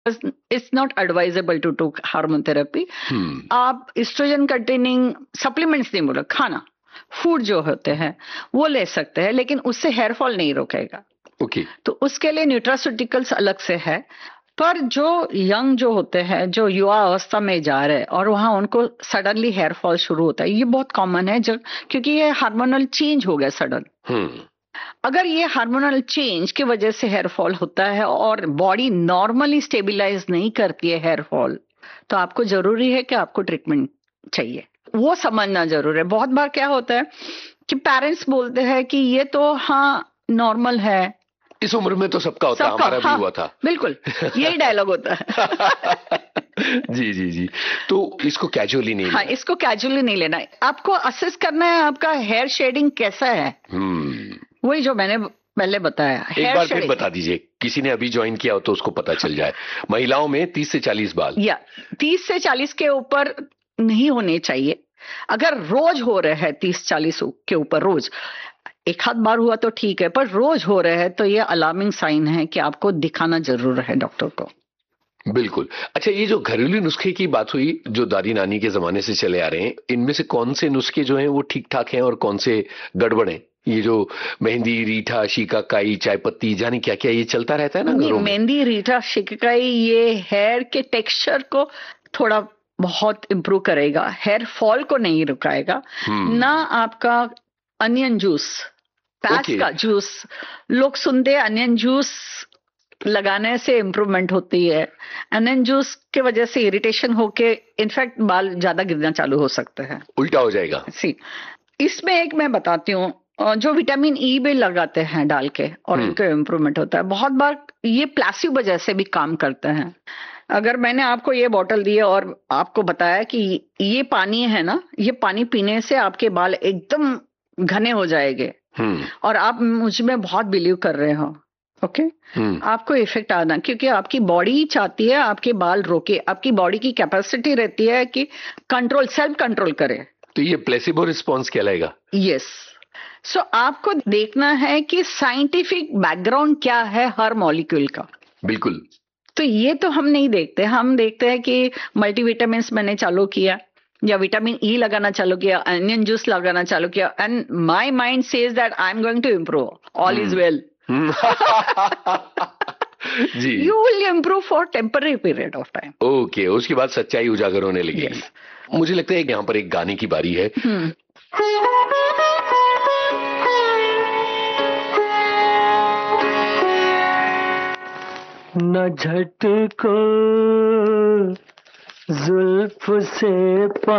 It's not advisable to to hormone therapy. आप oestrogen containing supplements नहीं बोलो, खाना फूड जो होते हैं वो ले सकते हैं, लेकिन उससे हेयर फॉल नहीं रोकेगा। ओके। तो उसके लिए न्यूट्रास्यूटिकल्स अलग से है। पर जो यंग जो होते हैं, जो युवा अवस्था में जा रहे हैं और वहां उनको सडनली हेयर फॉल शुरू होता है, ये बहुत कॉमन है जब, क्योंकि ये हार्मोनल चेंज हो गया सडन। अगर ये हार्मोनल चेंज की वजह से हेयर फॉल होता है और बॉडी नॉर्मली स्टेबलाइज नहीं करती है हेयर फॉल, तो आपको जरूरी है कि आपको ट्रीटमेंट चाहिए, वो समझना जरूर है। बहुत बार क्या होता है कि पेरेंट्स बोलते हैं कि ये तो हाँ नॉर्मल है, इस उम्र में तो सबका होता है, हमारा भी हुआ था। बिल्कुल यही डायलॉग होता है। जी जी जी। तो इसको कैजुअली नहीं हाँ, लेना। इसको कैजुअली नहीं लेना है। आपको असेस करना है आपका हेयर शेडिंग कैसा है। वही जो मैंने पहले बताया। एक बार फिर बता दीजिए, किसी ने अभी ज्वाइन किया हो तो उसको पता चल जाए। महिलाओं में 30 से 40 बाल, या 30 से 40 के ऊपर नहीं होने चाहिए। अगर रोज हो रहे हैं 30-40 के ऊपर, रोज एक आध बार हुआ तो ठीक है, पर रोज हो रहे हैं तो ये अलार्मिंग साइन है कि आपको दिखाना जरूर है डॉक्टर को। बिल्कुल। अच्छा, ये जो घरेलू नुस्खे की बात हुई जो दादी नानी के जमाने से चले आ रहे हैं, इनमें से कौन से नुस्खे जो हैं वो ठीक ठाक हैं और कौन से गड़बड़ हैं? ये जो मेहंदी, रीठा, शिकाकाई, चाय पत्ती, जाने क्या क्या, ये चलता रहता है ना घरों में। मेहंदी, रीठा, शिकाकाई ये हेयर के टेक्सचर को थोड़ा बहुत इम्प्रूव करेगा, हेयर फॉल को नहीं रुकाएगा। ना आपका अनियन जूस, प्याज का जूस, लोग सुनते हैं अनियन जूस लगाने से इम्प्रूवमेंट होती है। अनियन जूस के वजह से इरिटेशन होके इनफैक्ट बाल ज्यादा गिरना चालू हो सकते हैं, उल्टा हो जाएगा। इसमें एक मैं बताती हूँ, जो विटामिन ई भी लगाते हैं डाल के और इनका इम्प्रूवमेंट होता है। बहुत बार ये प्लासिबो वजह से भी काम करते हैं। अगर मैंने आपको ये बोतल दी और आपको बताया कि ये पानी है ना, ये पानी पीने से आपके बाल एकदम घने हो जाएंगे, और आप मुझ में बहुत बिलीव कर रहे हो, ओके, आपको इफेक्ट आना, क्योंकि आपकी बॉडी चाहती है आपके बाल रोके। आपकी बॉडी की कैपेसिटी रहती है कि कंट्रोल, सेल्फ कंट्रोल करे। तो ये प्लेसिबो रिस्पॉन्स कहलाएगा। यस। सो आपको देखना है कि साइंटिफिक बैकग्राउंड क्या है हर मॉलिक्यूल का। बिल्कुल। तो ये तो हम नहीं देखते, हम देखते हैं कि मल्टीविटामिन मैंने चालू किया या विटामिन ई लगाना चालू किया, अनियन जूस लगाना चालू किया, and my mind says that I am going to improve, all is well. Ji. You will improve for temporary period of time. Okay, उसके बाद सच्चाई उजागर होने लगेगी। मुझे लगता है कि यहाँ पर एक गाने की बारी है। न झटको जुल्फ से